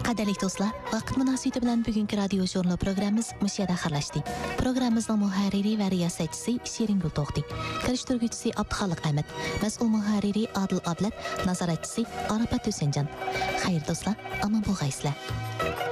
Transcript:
Qadirlik do'stlar, vaqt munosabati bilan bugungi radio jurnal programmamiz mushada xarlashdi. Programmamizning muharriri va riyosatchisi Shirin Gulto'xti, kirishtiruvchisi Abduxoliq Ahmad, mas'ul muharriri Adil Ablat, nazoratchisi Arafat Husanjon. Xayr do'stlar, omon bo'lgaysizlar.